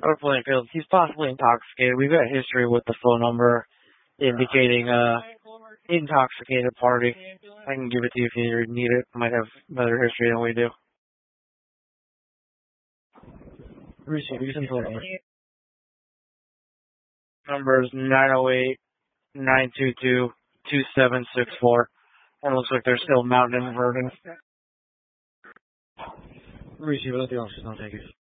Or playing field. He's possibly intoxicated. We've got history with the phone number indicating intoxicated party. I can give it to you if you need it. Might have better history than we do. Recent phone number. Number is 908-922-2764. And it looks like they're still mounted in Verdon. Receive it. The officer's not taking it.